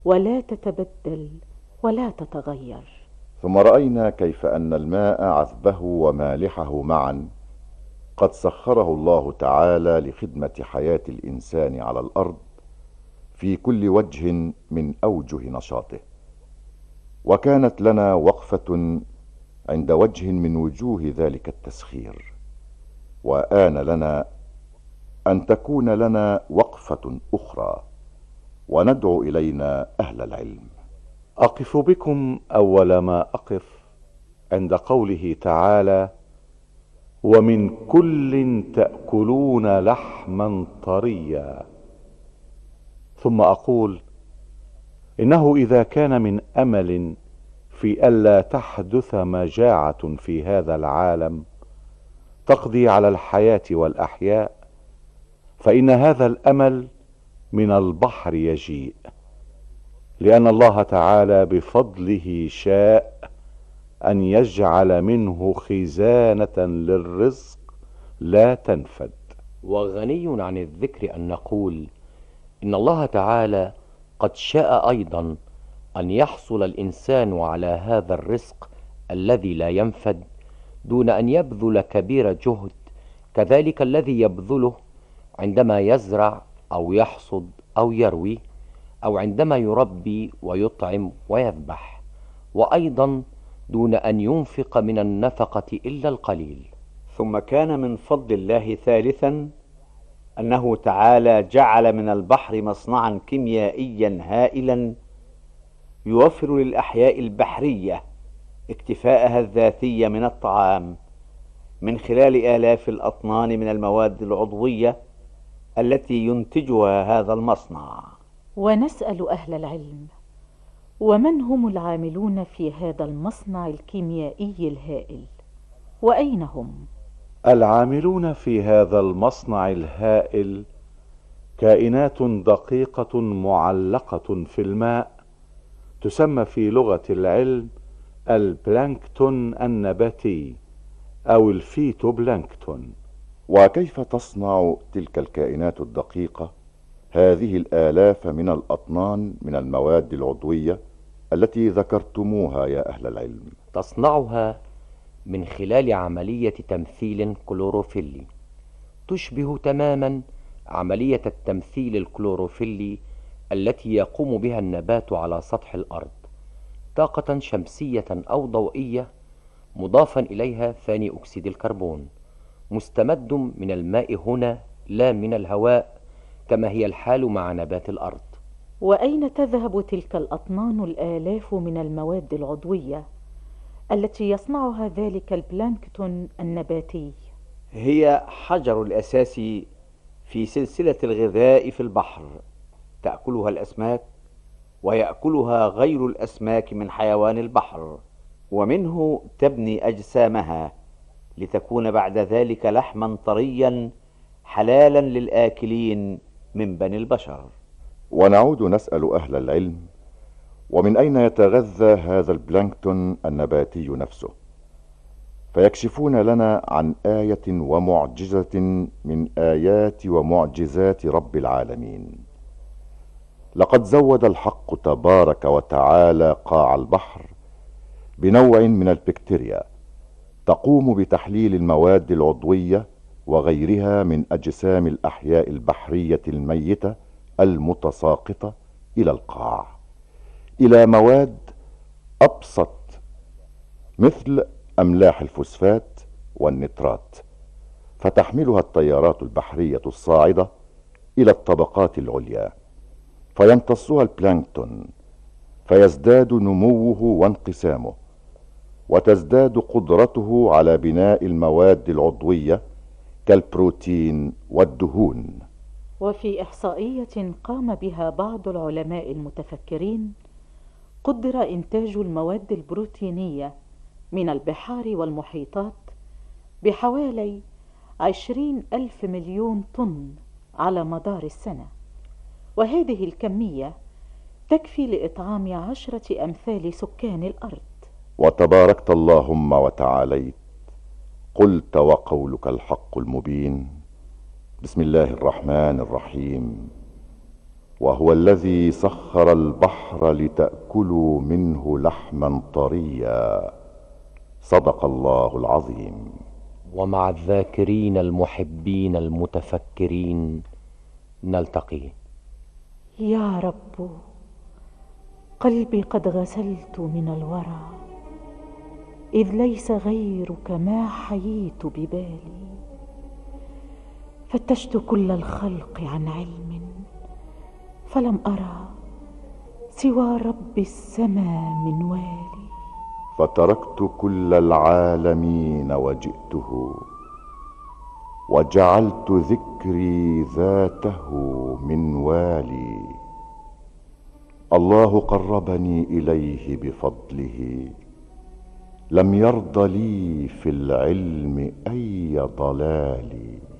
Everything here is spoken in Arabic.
ولا تتبدل ولا تتغير. ثم رأينا كيف أن الماء عذبه ومالحه معا قد سخره الله تعالى لخدمة حياة الإنسان على الأرض في كل وجه من أوجه نشاطه. وكانت لنا وقفة عند وجه من وجوه ذلك التسخير، وآن لنا أن تكون لنا وقفة أخرى وندعو إلينا أهل العلم. أقف بكم أول ما أقف عند قوله تعالى: ومن كل تأكلون لحما طريا. ثم أقول: إنه إذا كان من أمل في ألا تحدث مجاعة في هذا العالم تقضي على الحياة والأحياء، فإن هذا الأمل من البحر يجيء، لأن الله تعالى بفضله شاء أن يجعل منه خزانة للرزق لا تنفد. وغني عن الذكر أن نقول إن الله تعالى قد شاء أيضا أن يحصل الإنسان على هذا الرزق الذي لا ينفد دون أن يبذل كبير جهد، كذلك الذي يبذله عندما يزرع أو يحصد أو يروي، أو عندما يربي ويطعم ويذبح، وأيضا دون أن ينفق من النفقة إلا القليل. ثم كان من فضل الله ثالثا أنه تعالى جعل من البحر مصنعا كيميائيا هائلا يوفر للأحياء البحرية اكتفاءها الذاتي من الطعام من خلال آلاف الأطنان من المواد العضوية التي ينتجها هذا المصنع. ونسأل أهل العلم: ومن هم العاملون في هذا المصنع الكيميائي الهائل؟ وأين هم؟ العاملون في هذا المصنع الهائل كائنات دقيقة معلقة في الماء، تسمى في لغة العلم البلانكتون النباتي أو الفيتوبلانكتون. وكيف تصنع تلك الكائنات الدقيقة هذه الآلاف من الأطنان من المواد العضوية التي ذكرتموها يا أهل العلم؟ تصنعها من خلال عملية تمثيل كلوروفيلي تشبه تماما عملية التمثيل الكلوروفيلي التي يقوم بها النبات على سطح الأرض، طاقة شمسية أو ضوئية مضافا إليها ثاني أكسيد الكربون، مستمد من الماء هنا لا من الهواء كما هي الحال مع نبات الأرض. وأين تذهب تلك الأطنان الآلاف من المواد العضوية التي يصنعها ذلك البلانكتون النباتي؟ هي حجر الأساس في سلسلة الغذاء في البحر، تأكلها الأسماك ويأكلها غير الأسماك من حيوان البحر، ومنه تبني أجسامها لتكون بعد ذلك لحما طريا حلالا للآكلين من بني البشر. ونعود نسأل أهل العلم: ومن أين يتغذى هذا البلانكتون النباتي نفسه؟ فيكشفون لنا عن آية ومعجزة من آيات ومعجزات رب العالمين. لقد زود الحق تبارك وتعالى قاع البحر بنوع من البكتيريا تقوم بتحليل المواد العضوية وغيرها من أجسام الأحياء البحرية الميتة المتساقطة إلى القاع، إلى مواد أبسط مثل أملاح الفوسفات والنترات، فتحملها التيارات البحرية الصاعدة إلى الطبقات العليا، فيمتصها البلانكتون، فيزداد نموه وانقسامه، وتزداد قدرته على بناء المواد العضوية كالبروتين والدهون. وفي إحصائية قام بها بعض العلماء المتفكرين، قدر إنتاج المواد البروتينية من البحار والمحيطات بحوالي 20,000 مليون طن على مدار السنة، وهذه الكمية تكفي لإطعام 10 أمثال سكان الأرض. وتباركت اللهم وتعاليت، قلت وقولك الحق المبين. بسم الله الرحمن الرحيم. وهو الذي سخر البحر لتأكلوا منه لحما طريا. صدق الله العظيم. ومع الذاكرين المحبين المتفكرين نلتقي. يا رب، قلبي قد غسلت من الورى، إذ ليس غيرك ما حييت ببالي. فتشت كل الخلق عن علم، فلم أرى سوى رب السما من والي. فتركت كل العالمين وجئته، وجعلت ذكري ذاته من والي. الله قربني إليه بفضله، لم يرض لي في العلم أي ضلال.